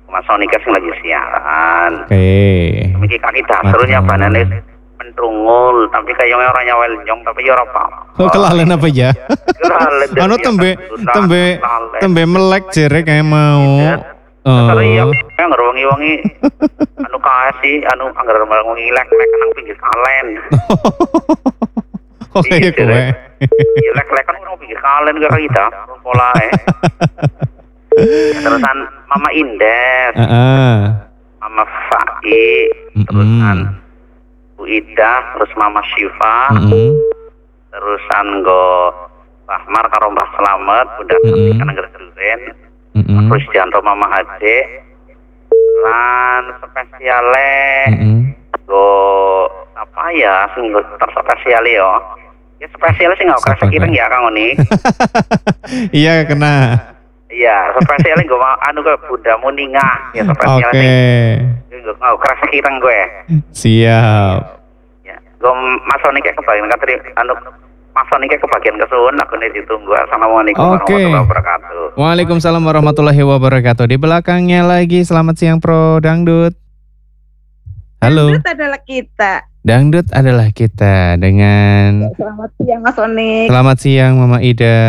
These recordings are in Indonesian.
Mas Sonika sing lagi siaran. Oke. Iki kaki dasarnya banane mentrungul, tapi kayaknya orang nyawel nyong, tapi ya ora apa-apa. Oh, kelalen apa ya? Kelalen. Anu tembe melek jere kayak mau. Iya, yang ngerongi-wongi anu kasih, anu anggar ngerongi lek-lek nang pinggir kalen. Oke kowe. Iya lek-lek kan nang pinggir kalen karo kita, polae. Terusan Mama Indes. Mama Fai, terusan Bu Ida, terus Mama Syifa. Terusan go Rahmar karo Mbah Slamet, budak kan anggar seruren. Terus Janto Mama Ade lan spesiale go apa ya sing terspesial yo. Ya spesial sing gak kerasa kireng ya Kang Oni. Iya kena. Iya, spesial go anu go Bunda Muninga ya spesial sing gak kerasa kireng gue. Siap. Ya, go Mas Oni kayak kebagian katri anu Mas Oni kayak kebagian kesuwun aku nih ditunggu. Assalamualaikum warahmatullahi wabarakatuh. Waalaikumsalam warahmatullahi wabarakatuh. Di belakangnya lagi selamat siang Pro Dangdut. Halo. Dangdut adalah kita. Dangdut adalah kita dengan. Selamat siang Mas Oni. Selamat siang Mama Ida.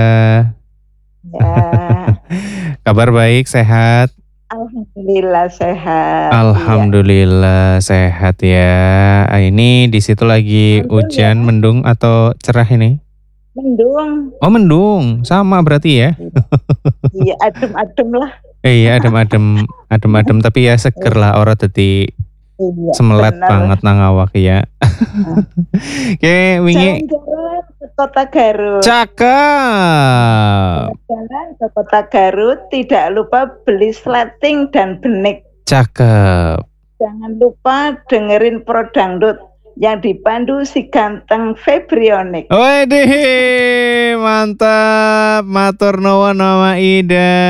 Ya. Kabar baik, sehat? Alhamdulillah sehat. Alhamdulillah sehat ya. Ini di situ lagi hujan, mendung atau cerah ini? Mendung. Oh mendung, sama berarti ya? Iya adem-adem lah. Iya adem-adem tapi ya seger lah ora dadi semelet banget nang awak ya. Oke, wingi jalan-jalan ke Kota Garut. Cakep. Jalan ke Kota Garut, tidak lupa beli sleting dan benik. Cakep. Jangan lupa dengerin Pro Dangdut yang dipandu si ganteng Febrionik. Waduh, mantap. Matur nuwun Mama Ida.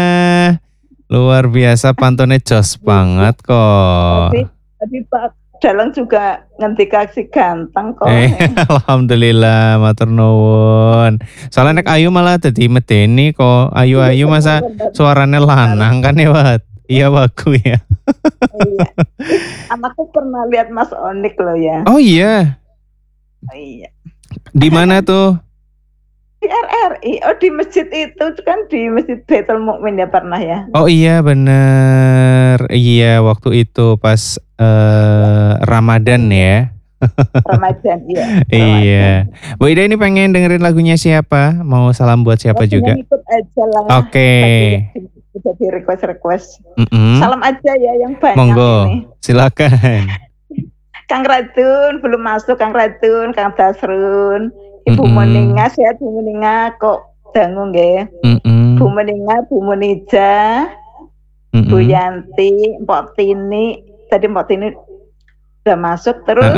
Luar biasa pantunnya jos banget kok. Tadi Pak Dalang juga ngendika si ganteng kok. Alhamdulillah, matur nuwun. Soalnya nek Ayu malah dadi medeni kok. Ayu masa suaranya lanang kan ya, Wat? Iya bagus ya. Iya. Anakku pernah lihat Mas Onik loh ya. Oh iya. Iya. Di mana tuh? Di RRI. Oh di masjid itu kan, di Masjid Baitul Mukmin ya pernah ya. Oh iya bener. Iya waktu itu pas Ramadan ya. Ramadan iya. Iya. Bu Ida ini pengen dengerin lagunya siapa? Mau salam buat siapa juga? Ikut aja lah. Oke. Bisa di request. Salam aja ya yang banyak. Monggo, ini. Silakan. Kang Radun belum masuk, Kang Radun, Kang Dasrun, Ibu Moninga, sehat Bu Moninga kok dangu nggih. Bu Moninga, Bu Munija, Bu Yanti, Mbok Tini, tadi Mbok Tini udah masuk, terus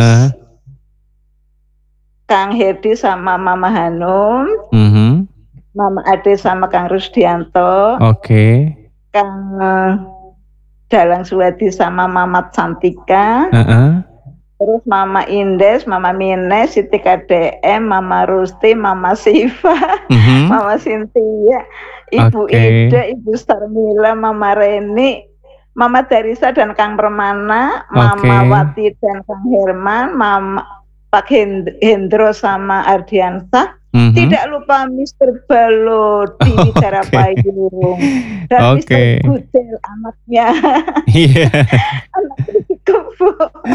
Kang Herdi sama Mama Hanum, Mama Ade sama Kang Rusdianto, Kang Dalang Suwadi sama Mama Santika, terus Mama Indes, Mama Mines, Siti KDM, Mama Rusti, Mama Siva, Mama Sintia, Ibu Ida, Ibu Sarmila, Mama Reni, Mama Darisa dan Kang Permana, Mama Wati dan Kang Herman, Mama Pak Hendro sama Ardiansah, tidak lupa Mr. Balo di Wicara Payung dan Mr. Gudel anaknya. Iya. Anaknya Kebo.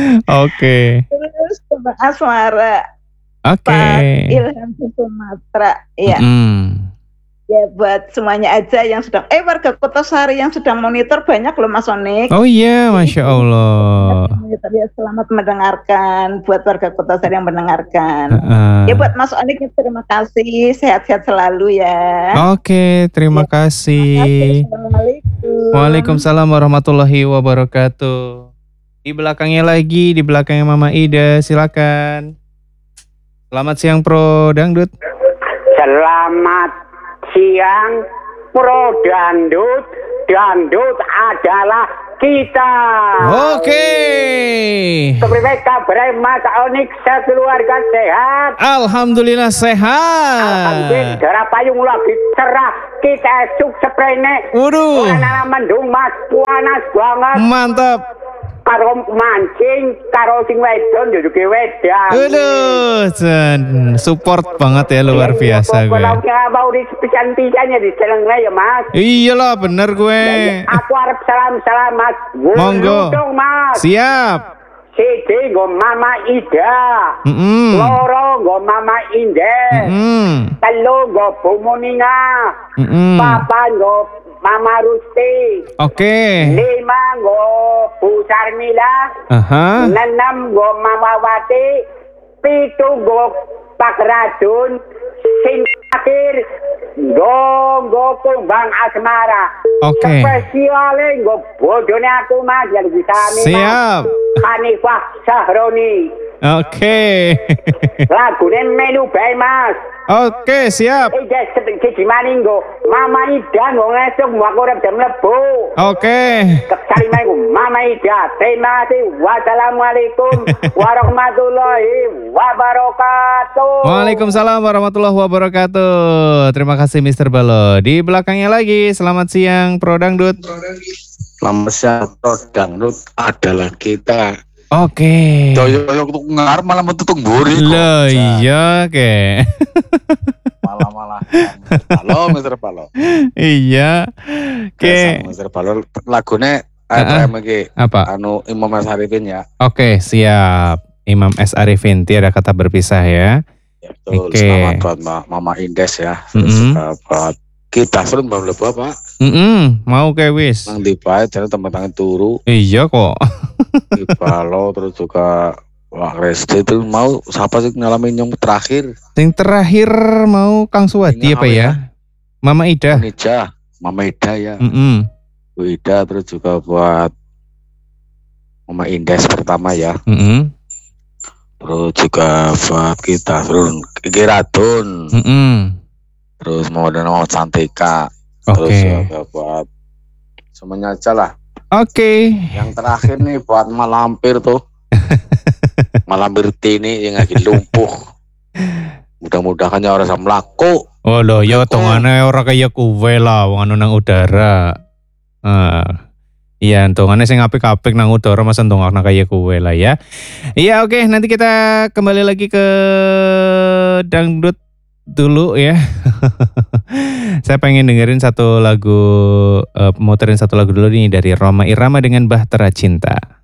Terus Mbak Asmara, Pak Ilham di Sumatera, ya. Ya buat semuanya aja yang sedang warga Kota Sari yang sedang monitor banyak loh Mas Onik. Oh iya, Masya Allah. Ya, selamat mendengarkan buat warga Kota Sari yang mendengarkan. Ya buat Mas Onik terima kasih, sehat-sehat selalu ya. Oke, terima kasih. Assalamualaikum. Waalaikumsalam warahmatullahi wabarakatuh. Di belakangnya lagi, di belakangnya Mama Ida, silakan. Selamat siang Pro Dangdut. Selamat siang Pro Dangdut dangdut adalah kita. Oke. Kepriwe kabar Mas Onyx sekeluarga sehat? Alhamdulillah sehat. Alhamdulillah darah payung lagi cerah. Kita esuk sprene. Waduh. Warna mendung Mas, panas banget. Mantap. Karo mancing, karo sing wedon juga wedang. Aduh, support banget ya, luar biasa gue. Kalau mau di pisan-pisannya di Selengnya ya Mas. Iyalah bener gue. Aku harap salam Mas. Monggo. Dong, Mas. Siap. Siji nggo Mama Ida. Loro nggo Mama Inde. Telu nggo Bu Muninga. Papan nggo Mama Rusti. Oke. 5 nggo Bu Sarmila. 6 nggo Mama Wati. 7 nggo Pak Radun. Sing akhir nggo Kumbang Asmara. Oke. Spesiale nggo bojone aku Mas yang bisa siap. Hanifah Sahroni. Oke. Lagune melu bae Mas. Oke, siap. Siji maninggo Mama Ida nggo ngesuk aku ora jam mlebu. Oke. Salimai Mama Ida. Terima kasih. Wassalamualaikum warahmatullahi wabarakatuh. Waalaikumsalam warahmatullahi wabarakatuh. Terima kasih Mr. Balo. Di belakangnya lagi, selamat siang Pro Dangdut. Selamat siang Pro Dangdut adalah kita. Oke. Doyo untuk ngar malah menutup buri. Loh iya ke. Malah. Halo Mr. Palo. Iya. Ke. Mr. Palo lagune iki. Apa? Anu Imam S. Arifin ya. Oke, siap. Imam S. Arifin, tiada kata berpisah ya. Ya betul. Oke. Selamat buat Mama Indes ya. Buat kita belum lebu apa? Mau ke wis. Nang dipae jadi teman-teman turu. Iya kok. Di Palo terus juga Wah Resti itu mau siapa sih ngalamin yang terakhir? Yang terakhir mau Kang Suwadi apa ya? Mama Ida. Mama Ida ya. Bu Ida terus juga buat Mama Indes pertama ya. Terus juga buat kita terus Gigi Radun. Terus mau dan mau Santika. Terus juga buat semuanya aja lah. Oke. Yang terakhir nih buat Malampir tuh. Malampir Tini yang lagi lumpuh. Mudah-mudahan ya orang sama laku. Oh loh, ya tongane orang kayak kuwe lah, wong anu nang udara. Iya, tongane sing apik-apik nang udara masa tongane kayak kuwe lah ya. Iya, oke, nanti kita kembali lagi ke dangdut dulu ya. Saya pengen dengerin satu lagu, muterin satu lagu dulu nih dari Rhoma Irama dengan Bahtera Cinta.